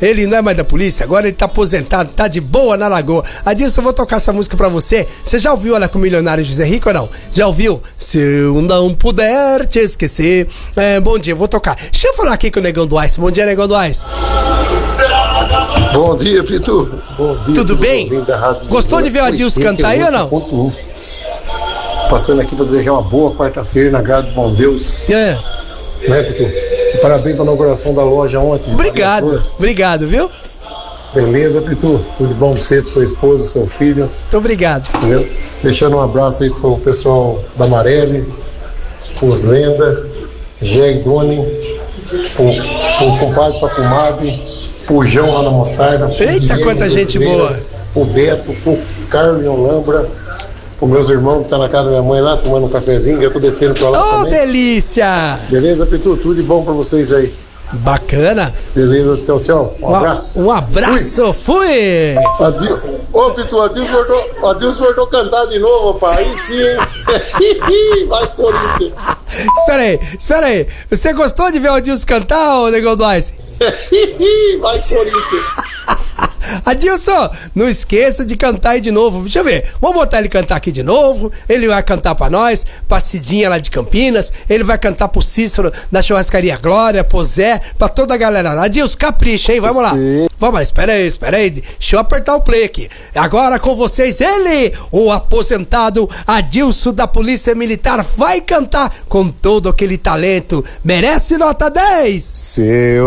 ele não é mais da polícia, agora ele tá aposentado, tá de boa na lagoa. Adilson, eu vou tocar essa música pra você. Você já ouviu ela com o milionário José Rico ou não? Já ouviu? Se eu não puder te esquecer. Bom dia, eu vou tocar. Deixa eu falar aqui com o Negão do Ice. Bom dia, Negão do Ice. Bom dia, Pitu. Bom dia. Tudo bem? Gostou de ver o Adilson cantar aí ou não? Passando aqui pra desejar uma boa quarta-feira na graça do bom Deus. Né, Pitu? Parabéns pela inauguração da loja ontem. Obrigado, viu? Beleza, Pitu? Tudo de bom pra você, pra sua esposa, seu filho. Muito obrigado. Entendeu? Deixando um abraço aí pro pessoal da Marelli, pros Lenda, Gé e Doni, pro compadre, pra comadre, pro João lá na Mostarda. Eita, Diego, quanta gente boa! Pro Beto, pro Carlos em Olambra, pro meus irmãos que tá na casa da minha mãe lá, tomando um cafezinho, que eu tô descendo pra lá também. Ô, delícia! Beleza, Pitu? Tudo de bom pra vocês aí. Bacana. Beleza, tchau, tchau. Um abraço. Um abraço, fui! Ô, Pitu, o Adilson voltou a cantar de novo, pai. Aí sim, hein? Vai, Corinthians. Espera aí. Você gostou de ver o Adilson cantar, ô Negão do Ice? Vai, Corinthians. Adilson, não esqueça de cantar aí de novo. Deixa eu ver, vamos botar ele cantar aqui de novo. Ele vai cantar pra nós, pra Cidinha lá de Campinas. Ele vai cantar pro Cícero da Churrascaria Glória, pro Zé, pra toda a galera lá. Adilson, capricha, hein? Vamos lá. Vamos lá, espera aí. Deixa eu apertar o play aqui. Agora com vocês, ele, o aposentado Adilson da Polícia Militar, vai cantar com todo aquele talento. Merece nota 10. Seu